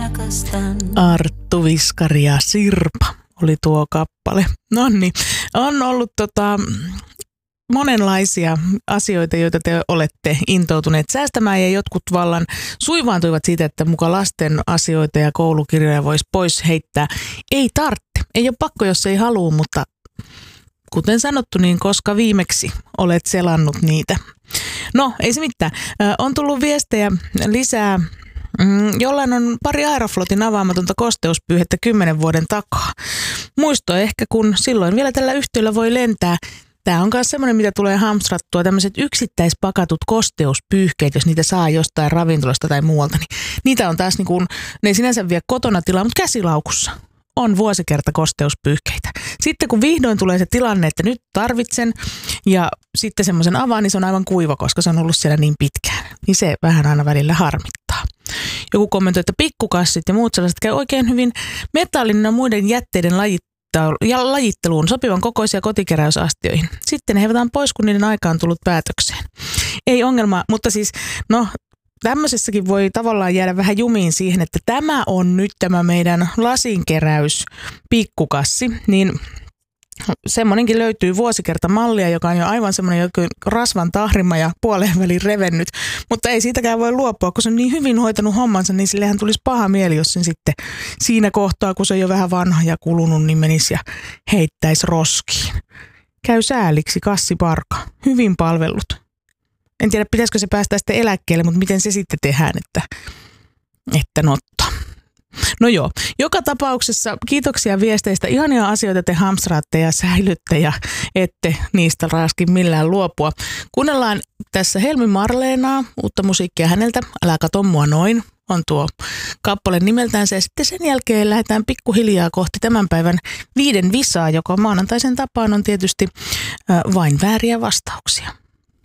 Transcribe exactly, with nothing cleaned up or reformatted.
Arttu Viskari ja Sirpa oli tuo kappale. Nonni, on ollut tota, monenlaisia asioita, joita te olette intoutuneet säästämään ja jotkut vallan suivaantuivat siitä, että muka lasten asioita ja koulukirjoja voisi pois heittää. Ei tarvitse, ei ole pakko, jos ei halua, mutta kuten sanottu, niin koska viimeksi olet selannut niitä. No, ei se mitään. On tullut viestejä lisää. Jollain on pari Aeroflotin avaamatonta kosteuspyyhettä kymmenen vuoden takaa. Muisto ehkä, kun silloin vielä tällä yhtiöllä voi lentää. Tämä on myös semmoinen, mitä tulee hamstrattua, tämmöiset yksittäispakatut kosteuspyyhkeet, jos niitä saa jostain ravintolasta tai muualta. Niin niitä on taas, niin kuin, ne ei sinänsä vie kotona tilaa, mutta käsilaukussa on vuosikerta kosteuspyyhkeitä. Sitten kun vihdoin tulee se tilanne, että nyt tarvitsen ja sitten semmoisen avaan, niin se on aivan kuiva, koska se on ollut siellä niin pitkään. Niin se vähän aina välillä harmittaa. Joku kommentoi, että pikkukassit ja muut sellaiset käy oikein hyvin metallin ja muiden jätteiden ja lajitteluun sopivan kokoisia kotikeräysastioihin. Sitten ne heivataan pois, kun niiden aika on tullut päätökseen. Ei ongelma, mutta siis no tämmöisessäkin voi tavallaan jäädä vähän jumiin siihen, että tämä on nyt tämä meidän lasinkeräys pikkukassi, niin semmoinenkin löytyy vuosikertamallia, joka on jo aivan semmoinen joku rasvan tahrima ja puoleen väliin revennyt, mutta ei siitäkään voi luopua, kun se on niin hyvin hoitanut hommansa, niin sillehän tulisi paha mieli, jos sen sitten siinä kohtaa, kun se on jo vähän vanha ja kulunut, niin menisi ja heittäisi roskiin. Käy sääliksi kassiparka, hyvin palvellut. En tiedä, pitäisikö se päästä sitten eläkkeelle, mutta miten se sitten tehdään, että, että notta. No joo, joka tapauksessa kiitoksia viesteistä. Ihania asioita te hamstraatte ja säilytte ja ette niistä raski millään luopua. Kuunnellaan tässä Helmi Marleenaa, uutta musiikkia häneltä. Älä kato mua noin, on tuo kappale nimeltänsä. Ja sitten sen jälkeen lähdetään pikkuhiljaa kohti tämän päivän viiden visaa, joka maanantaisen tapaan on tietysti äh, vain vääriä vastauksia.